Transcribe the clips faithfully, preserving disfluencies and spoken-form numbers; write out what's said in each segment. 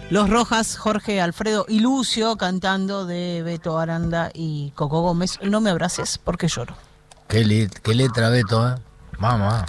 Los Rojas, Jorge Alfredo y Lucio cantando de Beto Aranda y Coco Gómez. No me abraces porque lloro. Qué, let, qué letra, Beto, ¿eh? Mamá.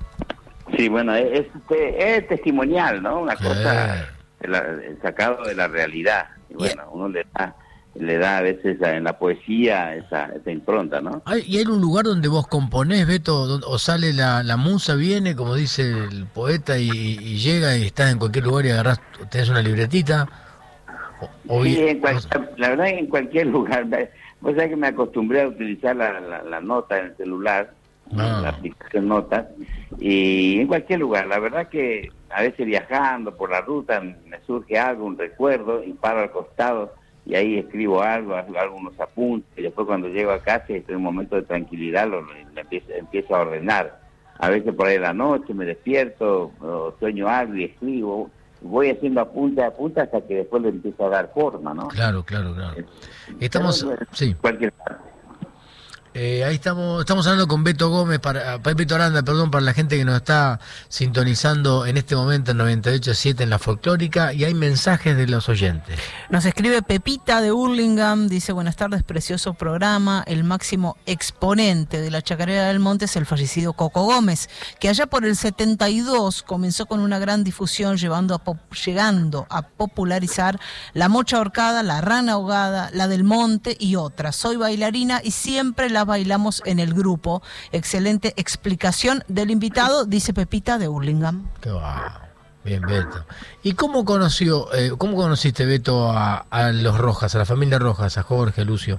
Sí, bueno, es, es, es testimonial, ¿no? Una Sí. cosa de la, sacado de la realidad. Y bueno, uno le da, le da a veces a, en la poesía esa, esa impronta, ¿no? ¿Hay, ¿Y hay un lugar donde vos componés, Beto, donde, o sale la, la musa, viene, como dice el poeta, y, y llega y estás en cualquier lugar y agarrás, tenés una libretita? O, o Sí, bien, en cualquier, la verdad en cualquier lugar. Vos sabés que me acostumbré a utilizar la, la, la nota en el celular, Ah. la aplicación Notas, y en cualquier lugar. La verdad que a veces viajando por la ruta me surge algo, un recuerdo, y paro al costado y ahí escribo algo, hago algunos apuntes, y después cuando llego a casa y estoy en un momento de tranquilidad, lo, lo empiezo, empiezo a ordenar. A veces por ahí en la noche me despierto, o sueño algo y escribo. Voy haciendo apunte a punta hasta que después le empiezo a dar forma, ¿no? Claro, claro, claro. Estamos, Pero, sí. Cualquier parte. Eh, ahí estamos, estamos hablando con Beto Gómez, para, Beto Aranda, perdón, para la gente que nos está sintonizando en este momento en noventa y ocho punto siete en la folclórica, y hay mensajes de los oyentes. Nos escribe Pepita de Hurlingham, dice: buenas tardes, precioso programa. El máximo exponente de la chacarera del monte es el fallecido Coco Gómez, que allá por el setenta y dos comenzó con una gran difusión, llevando a pop, llegando a popularizar la mocha ahorcada, la rana ahogada, la del monte y otras. Soy bailarina y siempre la bailamos en el grupo. Excelente explicación del invitado, dice Pepita de Hurlingham. Qué va. Bien, Beto. ¿Y cómo conoció, eh, cómo conociste, Beto, a, a los Rojas, a la familia Rojas, a Jorge, Lucio?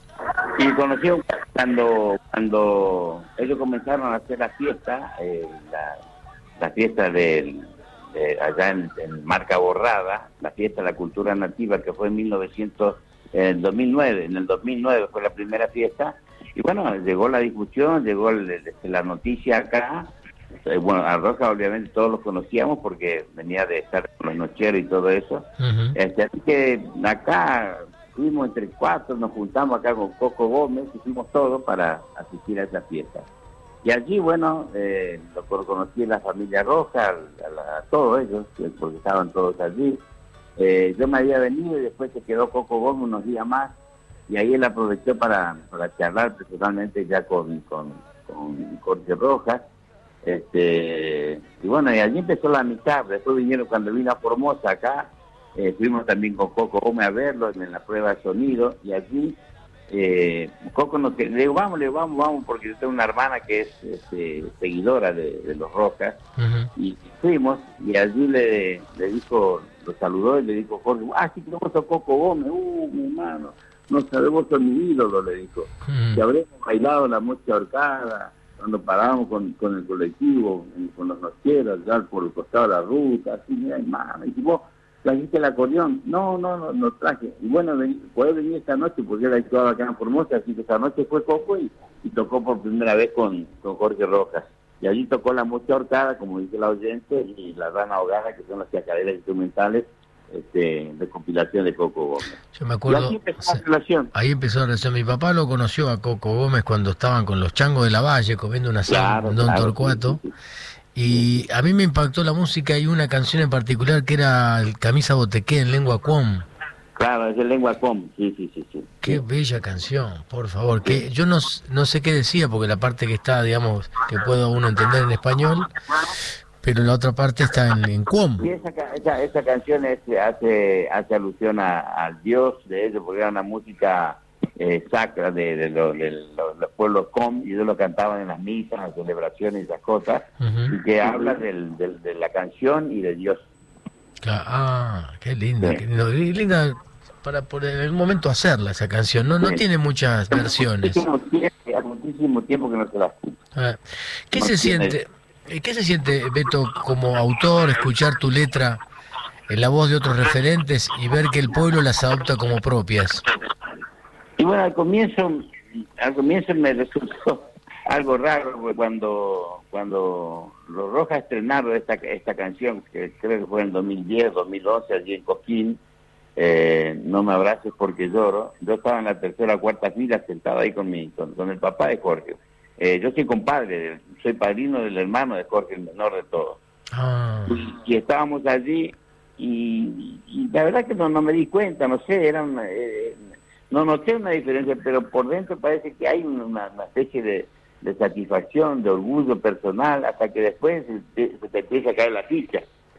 Y conocí cuando cuando ellos comenzaron a hacer la fiesta, eh, la, la fiesta de, de allá en, en Marca Borrada, la fiesta de la cultura nativa, que fue en mil novecientos, en dos mil nueve, en el dos mil nueve fue la primera fiesta. Y bueno, llegó la discusión, llegó el, la noticia acá. Eh, bueno, a Rojas obviamente todos los conocíamos porque venía de estar con los nocheros y todo eso. Uh-huh. Este, así que acá fuimos entre cuatro, nos juntamos acá con Coco Gómez y fuimos todos para asistir a esa fiesta. Y allí, bueno, eh, lo conocí a la familia Rojas, a, la, a todos ellos, porque estaban todos allí. Eh, yo me había venido y después se quedó Coco Gómez unos días más. Y ahí él aprovechó para, para charlar personalmente ya con, con, con Jorge Rojas. Este, y bueno, y allí empezó la amistad. Después vinieron, cuando vino a Formosa acá, eh, fuimos también con Coco Gómez a verlo en la prueba de sonido. Y allí, eh, Coco nos le digo, vamos, le digo, vamos, vamos, porque yo tengo una hermana que es este, seguidora de, de los Rojas. Uh-huh. Y fuimos, y allí le, le dijo, lo saludó y le dijo Jorge, ah, sí, tenemos a Coco Gómez, uh, mi hermano. No sabemos, son mi ídolo, le dijo. Mm. Que habremos bailado la mocha ahorcada cuando parábamos con, con el colectivo, con los nocheros, ya por el costado de la ruta, así, mira, hermano. Y si vos trajiste el acordeón, no, no, no, no traje. Y bueno, podés venir esta noche, porque él actuaba acá en Formosa, así que esta noche fue Coco y, y tocó por primera vez con, con Jorge Rojas. Y allí tocó la mocha ahorcada, como dice la oyente, y la rana ahogada, que son las chacareras instrumentales, Este, de compilación de Coco Gómez. Yo me acuerdo, y ahí empezó la relación. Ahí empezó la relación. Mi papá lo conoció a Coco Gómez cuando estaban con los changos de la Valle comiendo una claro, en Don claro, Torcuato. Sí, sí, sí. Y a mí me impactó la música y una canción en particular que era el Camisa Botequé en lengua cuom. Claro, es en lengua cuom, sí, sí, sí, sí. Qué sí. bella canción, por favor. Que yo no, no sé qué decía, porque la parte que está, digamos, que puedo uno entender en español, pero la otra parte está en, en cuom. Sí, esa, esa, esa canción es, hace hace alusión a, al dios de ellos, porque era una música eh, sacra de, de, lo, de lo, los pueblos com, y ellos lo cantaban en las misas, en las celebraciones y esas cosas, uh-huh. y que habla del, del, de la canción y de Dios. Ah, qué linda, sí. qué lindo, qué linda para por el momento hacerla esa canción. No, sí. no tiene muchas versiones. Hace muchísimo tiempo, hace muchísimo tiempo que no se la escucha. Ah, ¿Qué no se tiene... siente? ¿Qué se siente, Beto, como autor, escuchar tu letra en la voz de otros referentes y ver que el pueblo las adopta como propias? Y bueno, al comienzo, al comienzo me resultó algo raro cuando cuando los Rojas estrenaron esta esta canción, que creo que fue en dos mil diez, dos mil once, allí en Cosquín, eh, No me abraces porque lloro. Yo estaba en la tercera o cuarta fila sentado ahí con mi con, con el papá de Jorge. Eh, yo soy compadre, soy padrino del hermano de Jorge, el menor de todos. Ah. Y, y estábamos allí y, y la verdad que no, no me di cuenta, no sé, era una, eh, no noté una diferencia, pero por dentro parece que hay una, una especie de, de satisfacción, de orgullo personal, hasta que después se te, se te empieza a caer la ficha.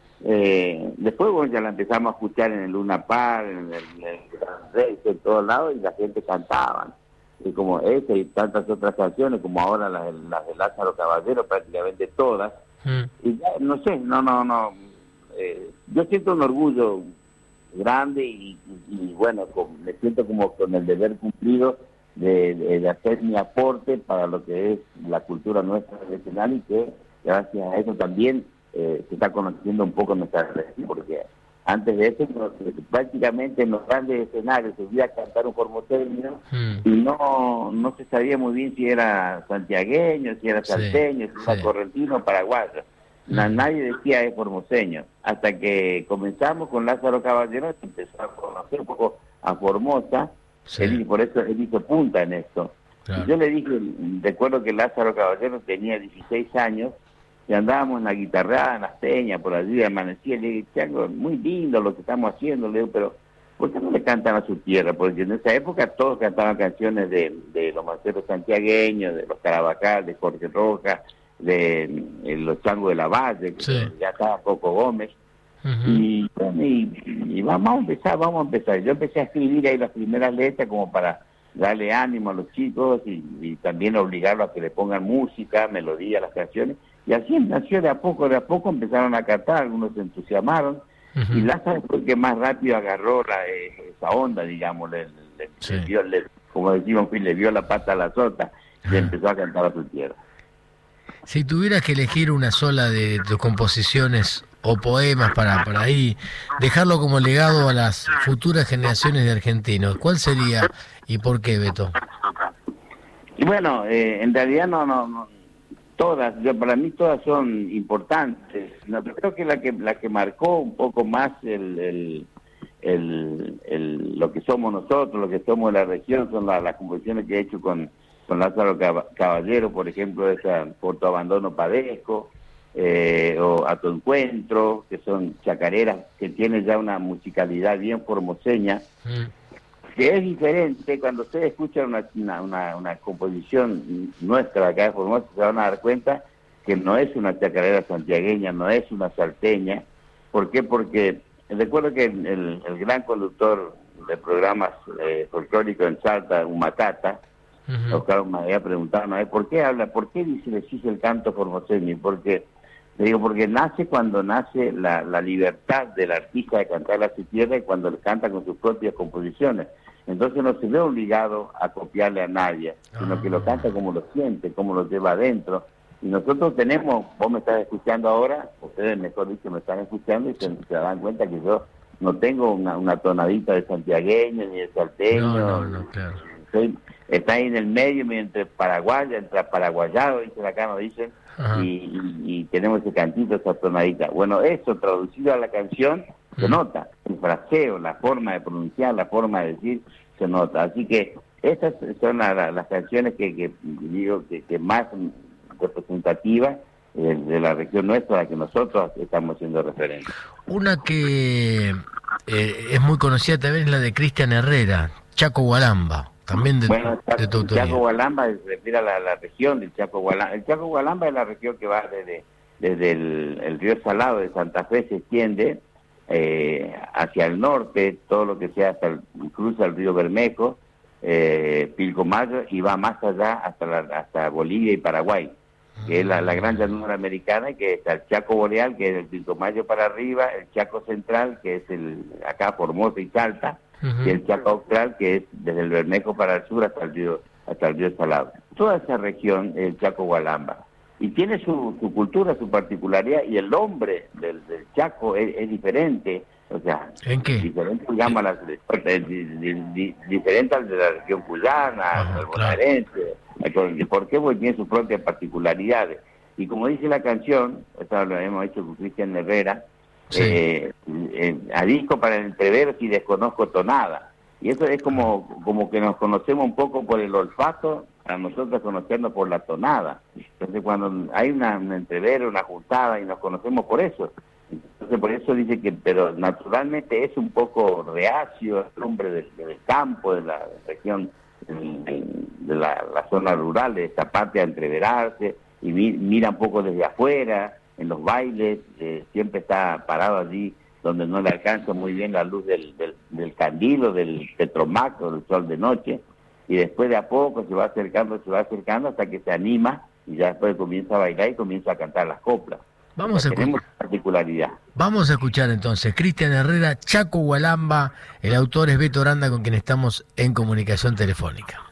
Eh, después bueno, ya la empezamos a escuchar en el Luna Park, en el, en el Gran Rex, en todos lados, y la gente cantaba. Y como esa y tantas otras canciones, como ahora las, las de Lázaro Caballero, prácticamente todas. Mm. Y ya, no sé, no, no, no. Eh, yo siento un orgullo grande y, y, y bueno, con, me siento como con el deber cumplido de, de, de hacer mi aporte para lo que es la cultura nuestra regional, y que gracias a eso también eh, se está conociendo un poco nuestra región, porque antes de eso no, prácticamente en los grandes escenarios se iba a cantar un formoseño mm. y no no se sabía muy bien si era santiagueño, si era salteño, sí, si era sí. correntino o paraguayo. Mm. Nadie decía es formoseño, hasta que comenzamos con Lázaro Caballero, que empezó a conocer un poco a Formosa, sí. él, por eso él hizo punta en esto. Claro. Yo le dije, recuerdo que Lázaro Caballero tenía dieciséis años, y andábamos en la guitarrada, en las peñas, por allí, amanecía, y le dije, Chango, muy lindo lo que estamos haciendo, le digo, pero ¿por qué no le cantan a su tierra? Porque en esa época todos cantaban canciones de, de los manceros santiagueños, de los Carabajal, de Jorge Rojas, de, de los Changos de la Valle, que sí. ya estaba Coco Gómez, uh-huh. y, bueno, y, y vamos a empezar, vamos a empezar. Yo empecé a escribir ahí las primeras letras como para darle ánimo a los chicos y, y también obligarlos a que le pongan música, melodía a las canciones. Y así nació de a poco, de a poco empezaron a cantar, algunos se entusiasmaron, uh-huh. y Lázaro fue el que más rápido agarró la, eh, esa onda, digamos, le, le, sí. le dio, le, como decimos, le vio la pata a la sota y uh-huh. empezó a cantar a su tierra. Si tuvieras que elegir una sola de tus composiciones o poemas para, para ahí, dejarlo como legado a las futuras generaciones de argentinos, ¿cuál sería y por qué, Beto? Y bueno, eh, en realidad no... no, no todas, yo, para mí todas son importantes. No, creo que la que la que marcó un poco más el, el, el, el lo que somos nosotros, lo que somos de la región, son la, las composiciones que he hecho con, con Lázaro Caballero, por ejemplo, esa Por tu abandono padezco, eh, o A tu encuentro, que son chacareras que tienen ya una musicalidad bien formoseña. Mm. Que es diferente cuando ustedes escuchan una, una, una, una composición nuestra acá de Formosa, se van a dar cuenta que no es una chacarera santiagueña, no es una salteña. ¿Por qué? Porque recuerdo que el, el, el gran conductor de programas eh, folclóricos en Salta, Humatata, uh-huh. Oscar me había preguntado, ¿no? ¿por qué habla? ¿Por qué dice, le dice el canto formoseño? Porque, le digo, porque nace cuando nace la, la libertad del artista de cantar a su tierra y cuando le canta con sus propias composiciones. Entonces no se ve obligado a copiarle a nadie, sino ah. que lo canta como lo siente, como lo lleva adentro. Y nosotros tenemos, vos me estás escuchando ahora, ustedes mejor dicho me están escuchando y se, se dan cuenta que yo no tengo una, una tonadita de santiagueño ni de salteño. No, no, no, claro. Soy, está ahí en el medio, entre paraguaya, entre paraguayado, dicen acá, nos dicen, y, y, y tenemos ese cantito, esa tonadita. Bueno, eso traducido a la canción, se nota, el fraseo, la forma de pronunciar, la forma de decir, se nota. Así que esas son la, la, las canciones que, que digo que, que más representativas de, de la región nuestra, a la que nosotros estamos siendo referentes. Una que eh, es muy conocida también es la de Cristian Herrera, Chaco Gualamba, también de, bueno, tu, de tu autoría. Chaco Gualamba se refiere a la, la región del Chaco Gualamba. El Chaco Gualamba es la región que va desde, desde el, el río Salado de Santa Fe, se extiende Eh, hacia el norte, todo lo que sea hasta el, cruza el río Bermejo, eh, Pilcomayo, y va más allá hasta la, hasta Bolivia y Paraguay, que es la, la gran llanura americana, que está el Chaco Boreal, que es el Pilcomayo para arriba, el Chaco Central, que es el acá Formosa y Salta, uh-huh. y el Chaco Austral, que es desde el Bermejo para el sur hasta el río, hasta el río Salado. Toda esa región es el Chaco Gualamba. Y tiene su, su cultura, su particularidad, y el nombre del, del Chaco es, es diferente, o sea, ¿en qué? Diferente, digamos, las, di, di, di, diferente al de la región cuyana, al bonaerense, claro. ¿Por qué? Porque tiene sus propias particularidades. Y como dice la canción, esta lo hemos hecho con Cristian Herrera, sí. eh, eh, a disco para entreveros y desconozco tonada. Y eso es como, como que nos conocemos un poco por el olfato, a nosotros conocernos por la tonada. Entonces cuando hay una, una entrevera, una juntada y nos conocemos por eso, Entonces por eso dice que, pero naturalmente es un poco reacio, el hombre del, del campo, de la región, de, de la, la zona rural, de esta parte, a entreverarse, y mi, mira un poco desde afuera, en los bailes, eh, siempre está parado allí donde no le alcanza muy bien la luz del, del, del candil o del petromac o del sol de noche, y después de a poco se va acercando, se va acercando hasta que se anima, y ya después comienza a bailar y comienza a cantar las coplas. Vamos a tenemos particularidad. Vamos a escuchar entonces Cristian Herrera, Chaco Gualamba, el autor es Beto Aranda, con quien estamos en comunicación telefónica.